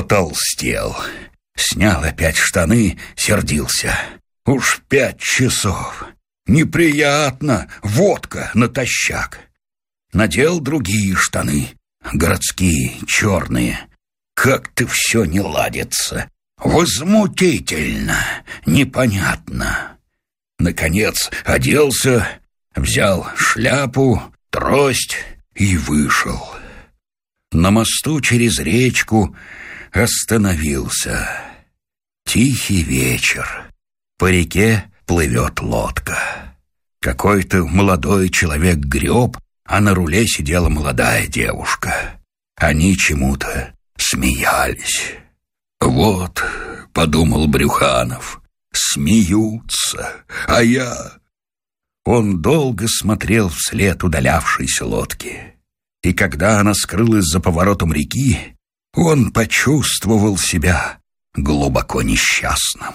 потолстел. Снял опять штаны, сердился. Уж 5 часов. Неприятно, водка натощак. Надел другие штаны, городские, черные. Как-то все не ладится. Возмутительно, непонятно. Наконец оделся, взял шляпу, трость и вышел. На мосту через речку остановился. Тихий вечер. По реке плывет лодка. Какой-то молодой человек греб, а на руле сидела молодая девушка. Они чему-то смеялись. «Вот», — подумал Брюханов, — «смеются, а я...» Он долго смотрел вслед удалявшейся лодки. И когда она скрылась за поворотом реки, он почувствовал себя глубоко несчастным.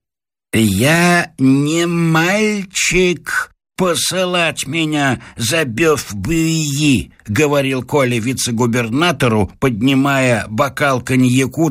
«Я не мальчик посылать меня за бёв-бюи», — говорил Коля вице-губернатору, поднимая бокал коньяку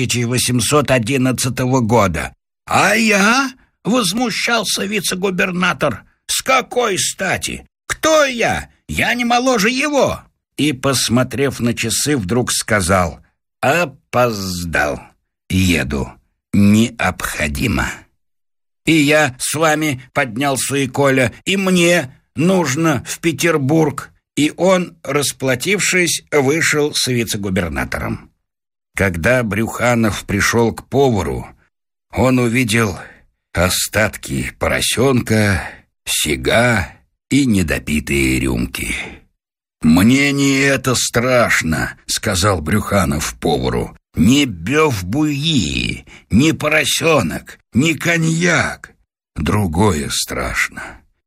1811 года. «А я?» — возмущался вице-губернатор. «С какой стати? Кто я? Я не моложе его!» И, посмотрев на часы, вдруг сказал: «Опоздал. Еду. Необходимо». «И я с вами», — поднялся и Коля, — «и мне нужно в Петербург». И он, расплатившись, вышел с вице-губернатором. Когда Брюханов пришел к повару, он увидел остатки поросенка, сига и недопитые рюмки. «Мне не это страшно», — сказал Брюханов повару. «Не бёв-буи, не поросенок, не коньяк. Другое страшно.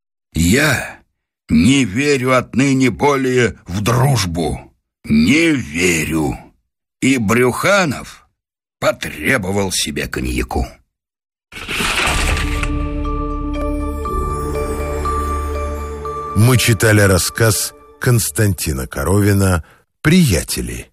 Я не верю отныне более в дружбу. Не верю». И Брюханов потребовал себе коньяку. Мы читали рассказ Константина Коровина «Приятели».